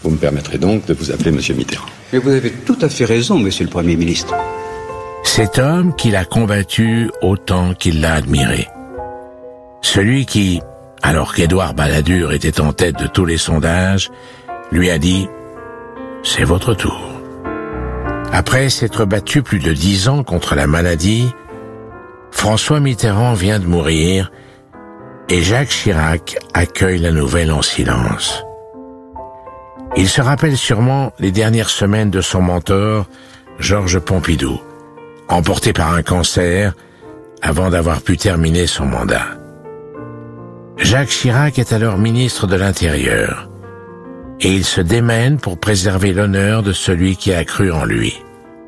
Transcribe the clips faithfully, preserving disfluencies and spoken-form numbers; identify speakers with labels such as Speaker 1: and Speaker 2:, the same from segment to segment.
Speaker 1: Vous me permettrez donc de vous appeler Monsieur Mitterrand.
Speaker 2: Mais vous avez tout à fait raison, Monsieur le Premier ministre.
Speaker 3: Cet homme qu'il a combattu autant qu'il l'a admiré. Celui qui, alors qu'Édouard Balladur était en tête de tous les sondages, lui a dit « C'est votre tour ». Après s'être battu plus de dix ans contre la maladie, François Mitterrand vient de mourir et Jacques Chirac accueille la nouvelle en silence. Il se rappelle sûrement les dernières semaines de son mentor, Georges Pompidou, emporté par un cancer avant d'avoir pu terminer son mandat. Jacques Chirac est alors ministre de l'Intérieur et il se démène pour préserver l'honneur de celui qui a cru en lui.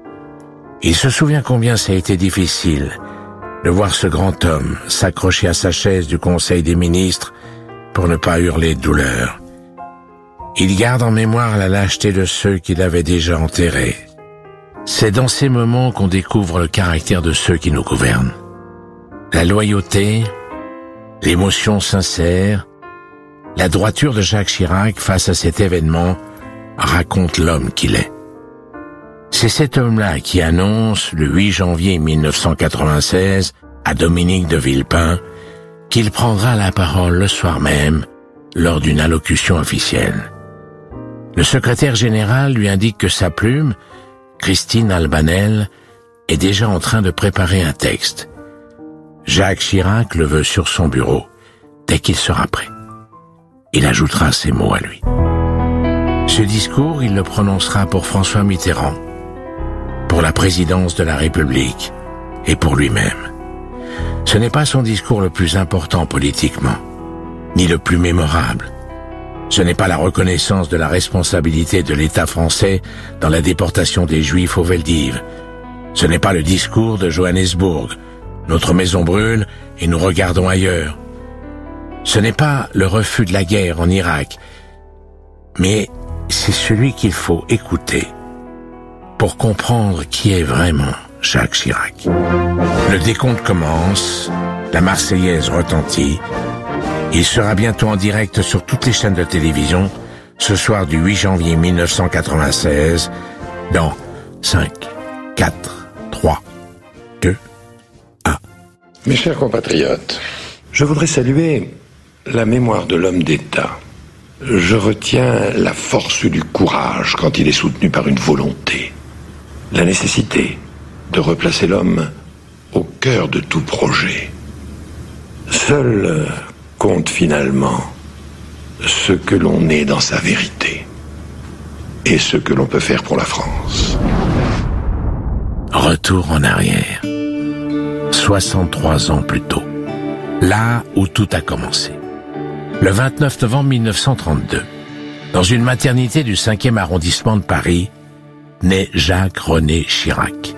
Speaker 3: Il se souvient combien ça a été difficile de voir ce grand homme s'accrocher à sa chaise du Conseil des ministres pour ne pas hurler de douleur. Il garde en mémoire la lâcheté de ceux qui l'avaient déjà enterré. C'est dans ces moments qu'on découvre le caractère de ceux qui nous gouvernent. La loyauté, l'émotion sincère, la droiture de Jacques Chirac face à cet événement raconte l'homme qu'il est. C'est cet homme-là qui annonce, le huit janvier mille neuf cent quatre-vingt-seize, à Dominique de Villepin, qu'il prendra la parole le soir même, lors d'une allocution officielle. Le secrétaire général lui indique que sa plume, Christine Albanel, est déjà en train de préparer un texte. Jacques Chirac le veut sur son bureau, dès qu'il sera prêt. Il ajoutera ses mots à lui. Ce discours, il le prononcera pour François Mitterrand, pour la présidence de la République et pour lui-même. Ce n'est pas son discours le plus important politiquement, ni le plus mémorable. Ce n'est pas la reconnaissance de la responsabilité de l'État français dans la déportation des Juifs aux Veldives. Ce n'est pas le discours de Johannesburg. Notre maison brûle et nous regardons ailleurs. Ce n'est pas le refus de la guerre en Irak, mais c'est celui qu'il faut écouter pour comprendre qui est vraiment Jacques Chirac. Le décompte commence, la Marseillaise retentit. Il sera bientôt en direct sur toutes les chaînes de télévision, ce soir du huit janvier mille neuf cent quatre-vingt-seize, dans cinq, quatre, trois, deux, un.
Speaker 4: Mes chers compatriotes, je voudrais saluer la mémoire de l'homme d'État. Je retiens la force du courage quand il est soutenu par une volonté, la nécessité de replacer l'homme au cœur de tout projet. Seul compte finalement ce que l'on est dans sa vérité et ce que l'on peut faire pour la France.
Speaker 3: Retour en arrière, soixante-trois ans plus tôt, là où tout a commencé. Le vingt-neuf novembre mille neuf cent trente-deux, dans une maternité du cinquième arrondissement de Paris, naît Jacques-René Chirac.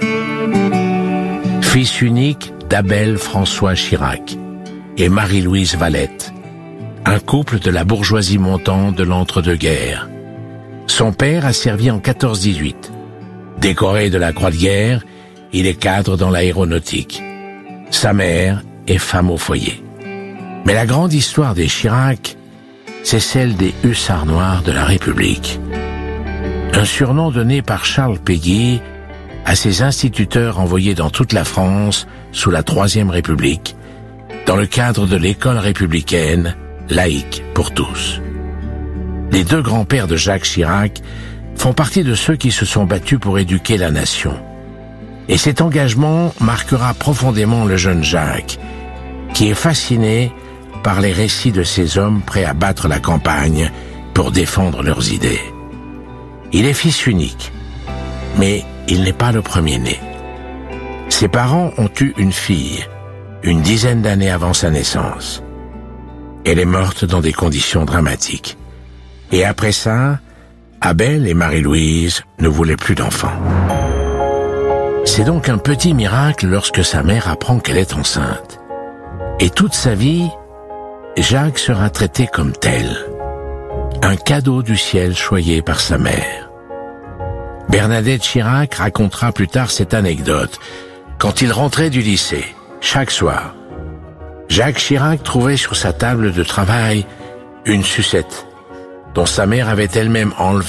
Speaker 3: Fils unique d'Abel François Chirac et Marie-Louise Valette, un couple de la bourgeoisie montante de l'entre-deux-guerres. Son père a servi en quatorze dix-huit. Décoré de la Croix de guerre, il est cadre dans l'aéronautique. Sa mère est femme au foyer. Mais la grande histoire des Chirac, c'est celle des hussards noirs de la République. Un surnom donné par Charles Péguy à ses instituteurs envoyés dans toute la France sous la Troisième République, dans le cadre de l'école républicaine, laïque pour tous. Les deux grands-pères de Jacques Chirac font partie de ceux qui se sont battus pour éduquer la nation. Et cet engagement marquera profondément le jeune Jacques, qui est fasciné par les récits de ces hommes prêts à battre la campagne pour défendre leurs idées. Il est fils unique, mais il n'est pas le premier-né. Ses parents ont eu une fille, une dizaine d'années avant sa naissance. Elle est morte dans des conditions dramatiques. Et après ça, Abel et Marie-Louise ne voulaient plus d'enfants. C'est donc un petit miracle lorsque sa mère apprend qu'elle est enceinte. Et toute sa vie, Jacques sera traité comme tel. Un cadeau du ciel choyé par sa mère. Bernadette Chirac racontera plus tard cette anecdote. Quand il rentrait du lycée, chaque soir, Jacques Chirac trouvait sur sa table de travail une sucette dont sa mère avait elle-même enlevé